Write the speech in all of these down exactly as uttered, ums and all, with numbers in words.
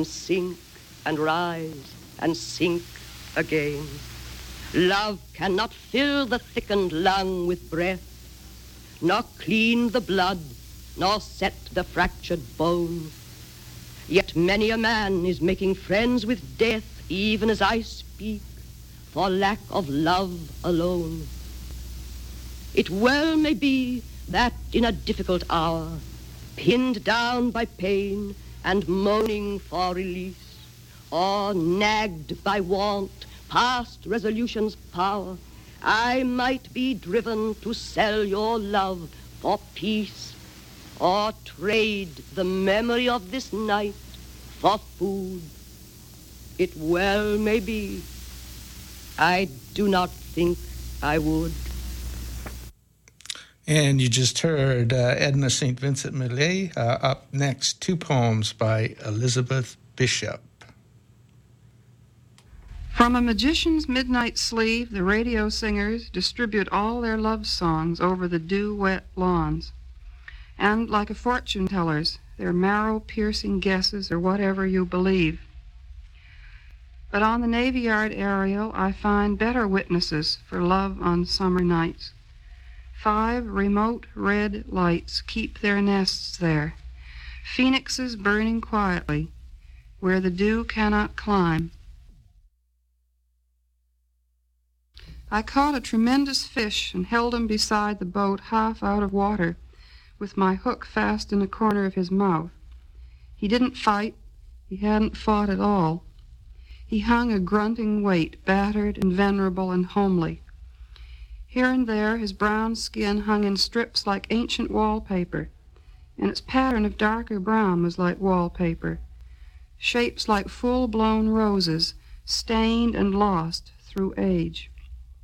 and sink and rise and sink again. Love cannot fill the thickened lung with breath, nor clean the blood, nor set the fractured bone. Yet many a man is making friends with death, even as I speak, for lack of love alone. It well may be that in a difficult hour, pinned down by pain and moaning for release, or nagged by want past resolution's power, I might be driven to sell your love for peace, or trade the memory of this night for food. It well may be. I do not think I would. And you just heard uh, Edna Saint Vincent Millay. Uh, up next, two poems by Elizabeth Bishop. From a magician's midnight sleeve, the radio singers distribute all their love songs over the dew-wet lawns. And like a fortune teller's, their marrow-piercing guesses are whatever you believe. But on the Navy Yard aerial, I find better witnesses for love on summer nights. Five remote red lights keep their nests there, phoenixes burning quietly, where the dew cannot climb. I caught a tremendous fish and held him beside the boat half out of water, with my hook fast in the corner of his mouth. He didn't fight. He hadn't fought at all. He hung a grunting weight, battered and venerable and homely. Here and there his brown skin hung in strips like ancient wallpaper, and its pattern of darker brown was like wallpaper. Shapes like full-blown roses, stained and lost through age.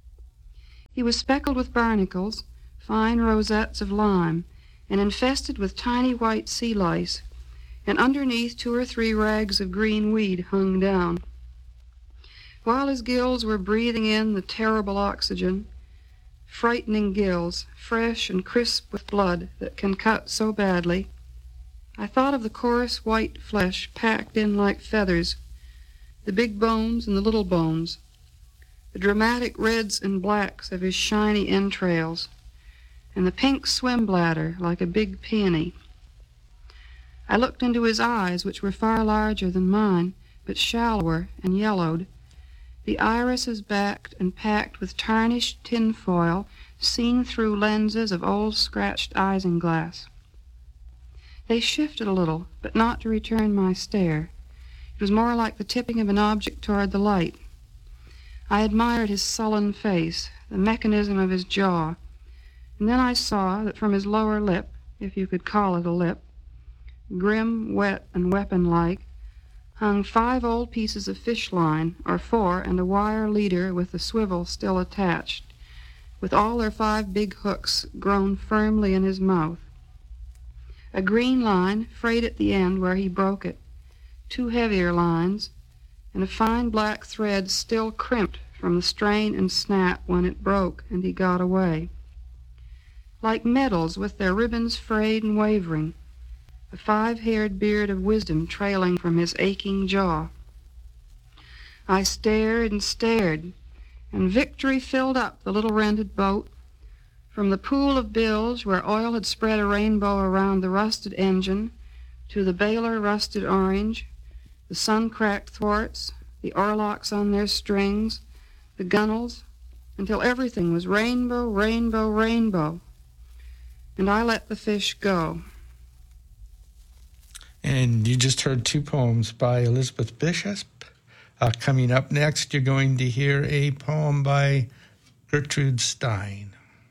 He was speckled with barnacles, fine rosettes of lime, and infested with tiny white sea lice, and underneath two or three rags of green weed hung down. While his gills were breathing in the terrible oxygen, frightening gills, fresh and crisp with blood that can cut so badly, I thought of the coarse white flesh packed in like feathers, the big bones and the little bones, the dramatic reds and blacks of his shiny entrails, and the pink swim bladder like a big peony. I looked into his eyes, which were far larger than mine, but shallower and yellowed, the irises backed and packed with tarnished tin foil seen through lenses of old scratched isinglass. They shifted a little, but not to return my stare. It was more like the tipping of an object toward the light. I admired his sullen face, the mechanism of his jaw, and then I saw that from his lower lip, if you could call it a lip, grim, wet, and weapon-like, hung five old pieces of fish line, or four, and a wire leader with the swivel still attached, with all their five big hooks grown firmly in his mouth. A green line frayed at the end where he broke it, two heavier lines, and a fine black thread still crimped from the strain and snap when it broke and he got away. Like medals with their ribbons frayed and wavering, a five-haired beard of wisdom trailing from his aching jaw. I stared and stared, and victory filled up the little rented boat. From the pool of bilge where oil had spread a rainbow around the rusted engine, to the Baylor rusted orange, the sun-cracked thwarts, the oarlocks on their strings, the gunnels, until everything was rainbow, rainbow, rainbow. And I let the fish go. And you just heard two poems by Elizabeth Bishop. Uh, coming up next, you're going to hear a poem by Gertrude Stein.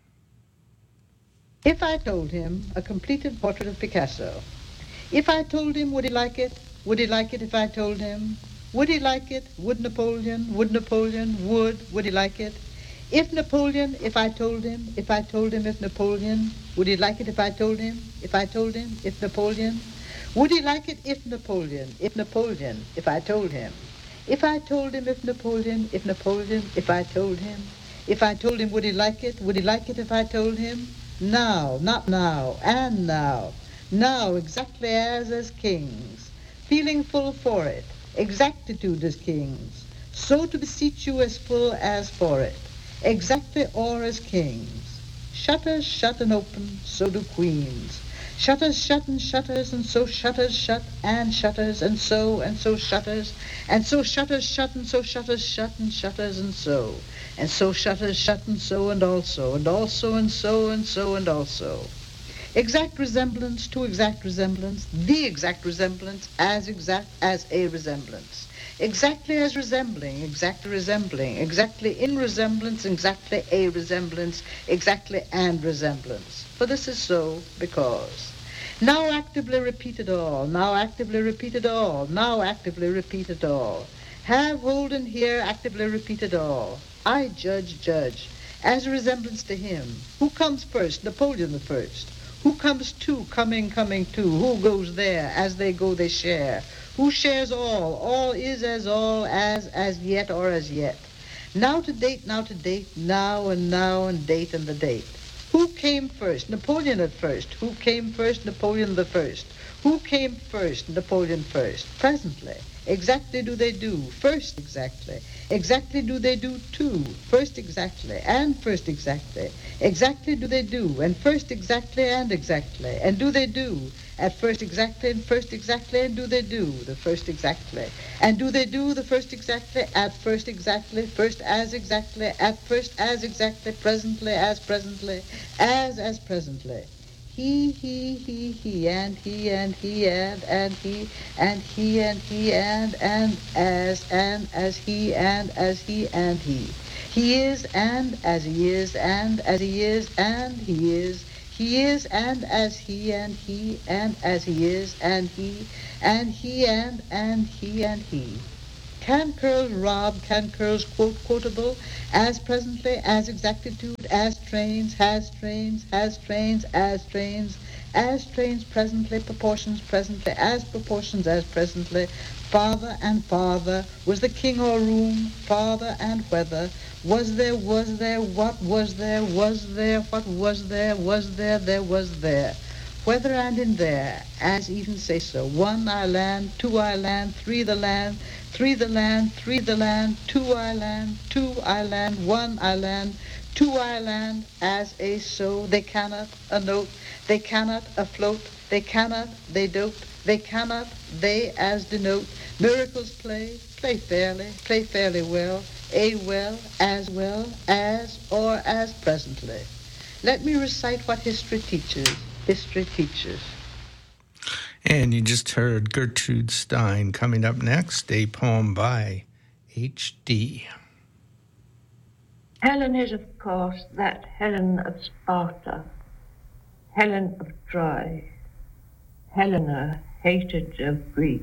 If I told him a completed portrait of Picasso, if I told him, would he like it? Would he like it if I told him? Would he like it? Would Napoleon? Would Napoleon? Would? Would he like it? If Napoleon, if I told him, if I told him if Napoleon, would he like it if I told him? If I told him, if Napoleon? Would he like it if Napoleon, if Napoleon, if I told him? If I told him if Napoleon, if Napoleon, if I told him? If I told him, would he like it? Would he like it if I told him? Now, not now, and now. Now, exactly as as kings. feeling full for it, exactitude as kings, so to beseech you as full as for it, exactly or as kings. Shutters shut and open, so do queens. Shutters shut and shutters, and so shutters shut and shutters, and so and so shutters, and so shutters shut and so shutters shut and shutters and so, and so shutters shut and so and also, and also and so and so and also. Exact resemblance to exact resemblance, the exact resemblance as exact as a resemblance. Exactly as resembling, exactly resembling, exactly in resemblance, exactly a resemblance, exactly and resemblance. For this is so because. Now actively repeat it all, now actively repeat it all, now actively repeat it all. Have, hold, and hear, actively repeat it all. I judge, judge, as a resemblance to him. Who comes first? Napoleon the first. Who comes to, coming, coming to? Who goes there? As they go, they share. Who shares all? All is as all, as, as yet, or as yet. Now to date, now to date, now and now and date and the date. Who came first? Napoleon at first. Who came first? Napoleon the first. Who came first? Napoleon first. Presently. Exactly do they do. First exactly. Exactly do they do too. First exactly. And first exactly. Exactly do they do. And first exactly and exactly. And do they do. At first exactly and first exactly and do they do. The first exactly. And do they do the first exactly. At first exactly. First as exactly. At first as exactly. Presently as presently. As as presently. He, he, he, he, and he, and he, and, and he, and he, and he, and, and, as, and, as he, and, as he, and he. He is, and, as he is, and, as he is, and he is. He is, and, as he, and he, and, as he is, and he, and he, and, and he, and he. Can curls rob, can curls quote quotable, as presently, as exactitude, as trains, has trains, has trains, as trains, as trains presently, proportions presently, as proportions as presently, father and father, was the king or room, father and whether, was there, was there, what was there, was there, what was there, was there, there was there. Whether and in there, as even say so. One I land, two I land, three the land, three the land, three the land, two I land, two I land, one I land, two I land, as a so. They cannot a note, they cannot afloat, they cannot, they dote, they cannot, they as denote. Miracles play, play fairly, play fairly well, a well, as well, as, or as presently. Let me recite what history teaches. History teaches. And you just heard Gertrude Stein. Coming up next, a poem by H D Helen is, of course, that Helen of Sparta, Helen of Troy, Helena, hated of Greece.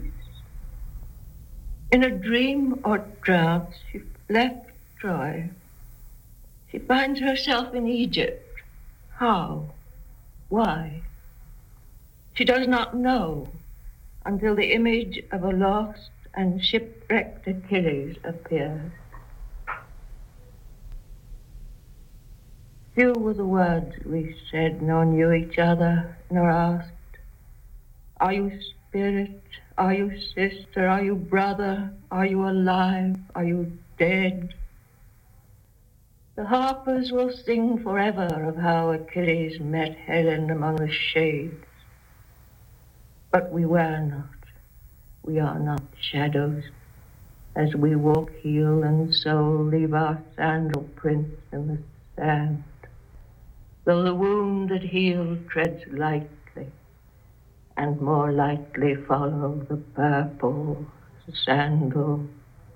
In a dream or trance, she left Troy. She finds herself in Egypt. How? Why? She does not know until the image of a lost and shipwrecked Achilles appears. Few were the words we said, nor knew each other, nor asked, are you spirit? Are you sister? Are you brother? Are you alive? Are you dead? The harpers will sing forever of how Achilles met Helen among the shades. But we were not. We are not shadows. As we walk heel and sole, leave our sandal prints in the sand. Though the wound that healed treads lightly, and more lightly follow the purple sandal.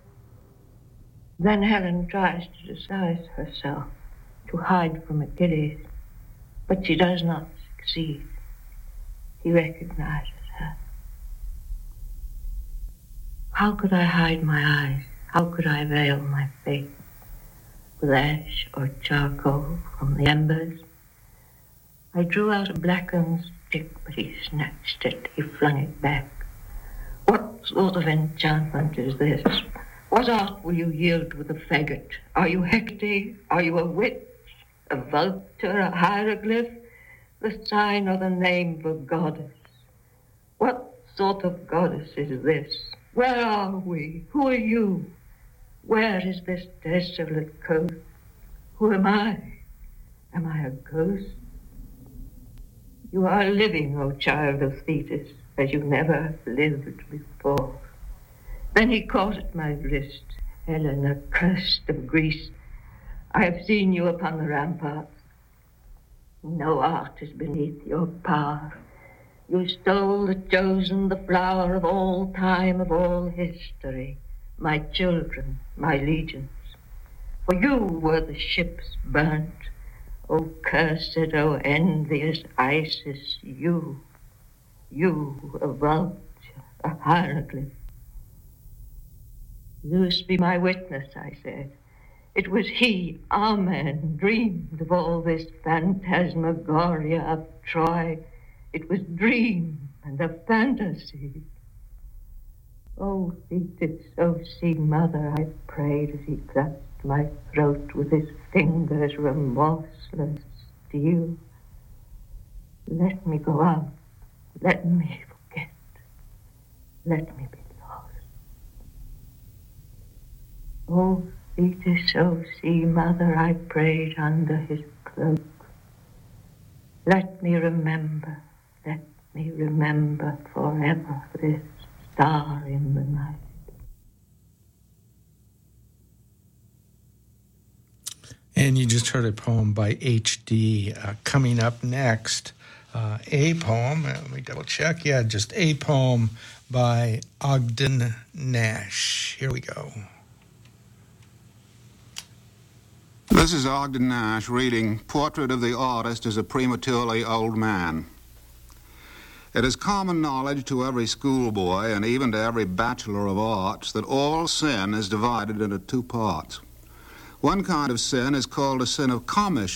Then Helen tries to disguise herself, to hide from Achilles, but she does not succeed. He recognizes her. How could I hide my eyes? How could I veil my face with ash or charcoal from the embers? I drew out a blackened stick, but he snatched it. He flung it back. What sort of enchantment is this? What art will you yield with a faggot? Are you Hecate? Are you a witch? A vulture? A hieroglyph? The sign or the name of a goddess? What sort of goddess is this? Where are we? Who are you? Where is this desolate coast? Who am I? Am I a ghost? You are living, O child of Thetis, as you never lived before. Then he caught at my wrist. Helen, accursed of Greece, I have seen you upon the ramparts. No art is beneath your power. You stole the chosen, the flower of all time, of all history, my children, my legions. For you were the ships burnt. O cursed, O envious Isis, you, you, a vulture, a hieroglyph. Zeus be my witness, I said. It was he, Amen, dreamed of all this phantasmagoria of Troy. It was dream and a fantasy. Oh, Thetis, oh, sea mother, I prayed as he clutched my throat with his fingers remorseless steel. Let me go on. Let me forget. Let me be lost. Oh, Thetis, oh, sea mother, I prayed under his cloak. Let me remember, let me remember forever this star in the night. And you just heard a poem by H D Uh, coming up next, uh, a poem, uh, let me double check, yeah, just a poem by Ogden Nash. Here we go. This is Ogden Nash reading Portrait of the Artist as a Prematurely Old Man. It is common knowledge to every schoolboy and even to every bachelor of arts that all sin is divided into two parts. One kind of sin is called a sin of commission.